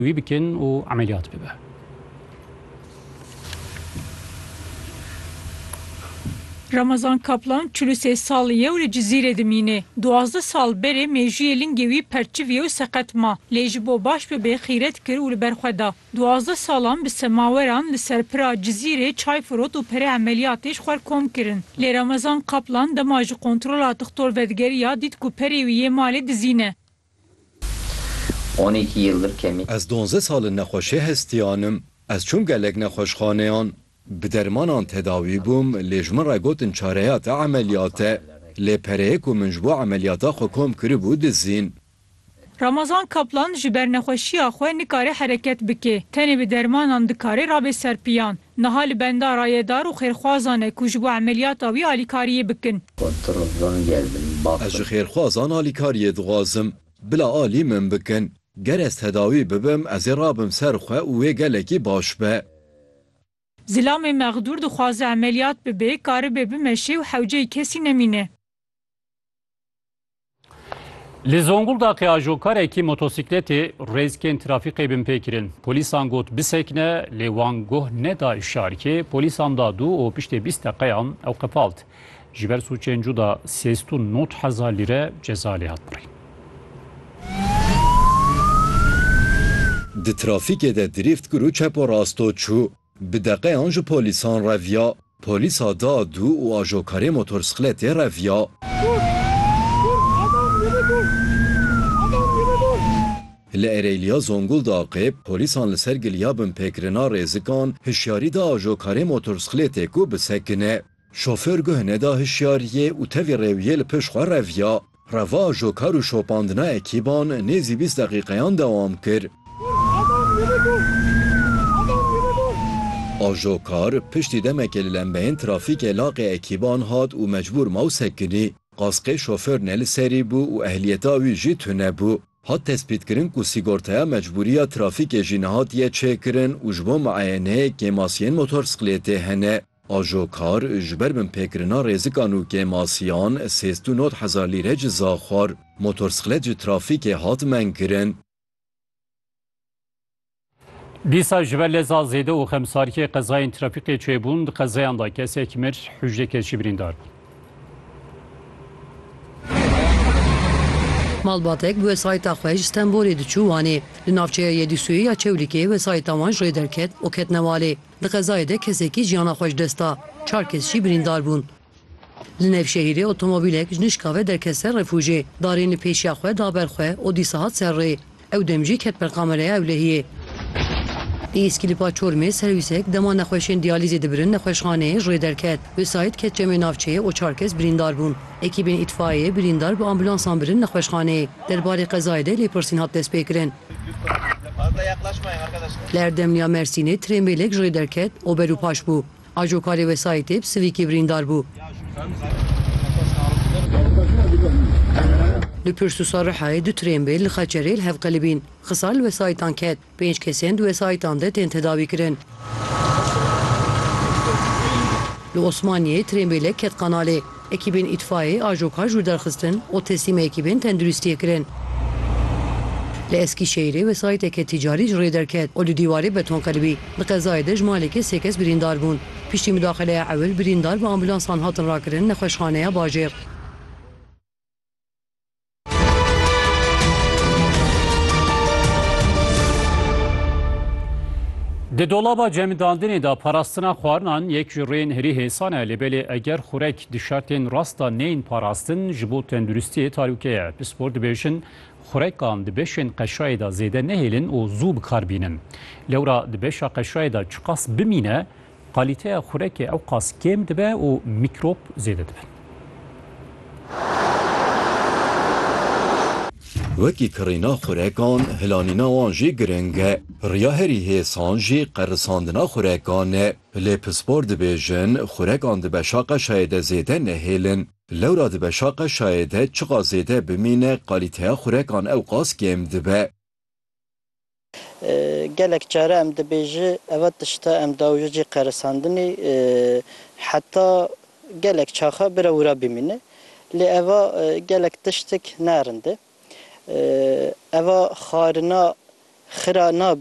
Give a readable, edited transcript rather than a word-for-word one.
wî bikin û emeliyat bibe. Ramazan Kaplan 43 saliye û li Cizîrê dimîne. 12 sal berê mejiyê lingê wî perçiviye û seqetma. Lê ji bo baş bibe xîret kir û li ber xwe da. 12 salan bi semaweran li ser pira Cizîrê çayfirot û perê emeliyatê ji xwe kom kirin. Lê Ramazan Kaplan dema ji kontrola doktor vedgeriya dît ku perê wî yê malê dizîne. 12 yıldır kemik. Ez 12 salin nexweşê hestiyanim. Ez çûm gelek nexweşxaneyan. Bi dermanan tedawî bûm, lê ji min re gotin çareya te emeliyat e. Lê pereyê ku min ji bo emeliyata xwe kom kiribû dizîn. Ramazan Kaplan ji ber nexweşiya xwe nikare hereket bike. Tenê bi dermanan dikare rabe serpiyan. Niha li benda rayedar û xêrxwazan e ku ji bo emeliyata wî alîkariyê bikin. Kontroldan geldim. Ez ji xêrxwazan alîkariyê dixwazim. Bila alî min bikin. Ger ez tedawî bibim, ez ê rabim ser xwe û wê gelekî baş be. Zilamê mexdûr dixwaze emeliyat bibe, karibe bimeşe û hewceyê kesî nemîne. Li Zonguldakê ajokarekî motosikletê rêzkên trafîkê bin pêkirin. Polîsan got bisekine, lê wan goh neda îşarikê, polîsan da dû û piştê 20 deqeyan ew qepalt. Ji ber sûçên cuda 39,000 lîre ceza lê hat birîn. Di trafîkê de drift kir û çeporasto çû. Bi deqeyan ji polîsan reviya, polîsa da dû û ajokarê motorsikletê reviya. Li Ereğliya Zonguldakê polîsan li ser giliya bin pêkirina rêzikan hişyarî da ajokarê motorsikletê ku bisekine. Şoför guh neda hişyariyê û tevî rêwiyê li pêş xwe reviya. Reva ajokar û şopandina ekîban nêzî 20 deqîqeyan dewam kir. Ajokar piştî demekê li lembeyên trafîkê laqê ekîban hat û mecbûr maw sekinî. Qasqê şoför ne li serî bû û ehliyeta wî jî tune bû. Hat tespîtkirin ku sîgortaya mecbûriya trafîkê jî nehatiye çêkirin û ji bo muayeneyê kêmasiyên motorsikletê hene. Ajokar ji ber bin pêkirina rêzikan û kêmasiyan 39,000 lîre ciza xwar. Motorsiklet ji trafîkê hat menkirin. Dîsa ji ber leza zêde û xemsariyê qezayên trafîkê çêbûn di qezayan da kesek mir hûjekê jî birîndar bû. Malbatek bi wesayeta xwe ji Stenbolê diçû Wanê. Li navçeya Yedîsûyê ya Çewlîkê wesayeta wan ji rê derket û ketne Walê. Di qezayê de kesekî jiyana xwe ji dest da. 4 kes jî birîndar bûn. Li Nevşehîrê otomobîlek ji nişka ve derket ser refûjê. Darên li pêşiya xwe da ber xwe û dîsa hat ser rê. Ew dem jî ket ber kameraya ewlehiyê. Li İskilîpa Çormê serwîsek dema nexweşên diyalîzê dibirin nexweşxaneyê ji rê derket. Wesayet ket cemê navçeyê û 4 kes birîndar bûn. Ekîbên îtfaiyê birîndar bi ambulansan birin nexweşxaneyê. Derbarê qezayê de lêpirsîn hat destpêkirin. Li Erdemliya Mersînê trênbêlek ji rê derket û berû paş bû. Ajokarê wesayetê bi sivîkê birîndar bû. Li Pürsûsa Rihayê du trênbêl li Xeçerê li hevqelibîn. Xisar li wesayetan ket. 5 kesên di wesayetan de tên tedawî kirin. Li Osmaniyê trênbêlek ket qanalê. Ekîbên îtfaiyê ajokar jû derxistin û teslîma ekîbên tenduristiyê kirin. Li Eskîşehîrê wesayeteke ticari ji rê derket û li dîwarê betonqelibî. Li qezayê de ji malekê 3 kes birîndar bûn. Piştî müdaxeleya ewil birîndar bi ambulansan hatin rakirin nexweşxaneya Bajêr. Di dolaba cemidandinê da parastina xwarinan yek ji rêyên herî hêsan e lêbelê eger xurek di şertên rast da neyên parastin ji bo tenduristiyê talûke ye. Pispor dibêjin xurekan di beşên qeşayê da zêde nehêlin û zû bikarbînin. Lewra di beşa qeşayê da çi qas bimîne, qalîteya xurekê ew qas kêm dibe û mîkrop zêde dibin. Wekî kirîna xurekan, hilanîna wan jî giring e. Riya herî hêsan jî qerisandina xurekan e. Lê pispor dibêjin, xurekan di beşa qeşayê de zêde nehêlin. Lewra di beşa qeşayê de çiqa zêde bimîne, qalîteya xurekan ew qas kêm dibe. Gelek care em dibêje evet tişta em dawî jî qerisandinê heta gelek çaxa bira wira bimîne. Lê eva gelek tiştek nerinde. Eva xarina خرا